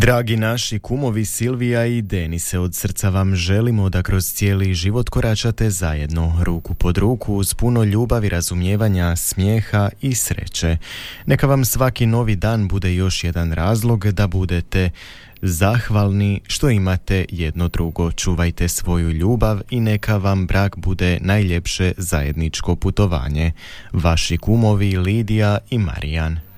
Dragi naši kumovi Silvija i Denise, od srca vam želimo da kroz cijeli život koračate zajedno, ruku pod ruku, uz puno ljubavi, razumijevanja, smijeha i sreće. Neka vam svaki novi dan bude još jedan razlog da budete zahvalni što imate jedno drugo. Čuvajte svoju ljubav i neka vam brak bude najljepše zajedničko putovanje. Vaši kumovi Lidija i Marijan.